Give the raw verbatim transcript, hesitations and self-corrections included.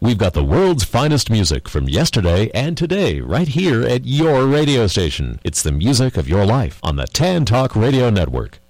We've got the world's finest music from yesterday and today right here at your radio station. It's the music of your life on the Tan Talk Radio Network.